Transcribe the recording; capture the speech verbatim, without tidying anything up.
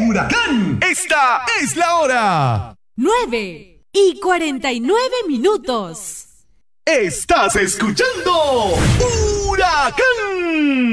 Huracán. Esta es la hora. nueve y cuarenta y nueve minutos. Estás escuchando Huracán.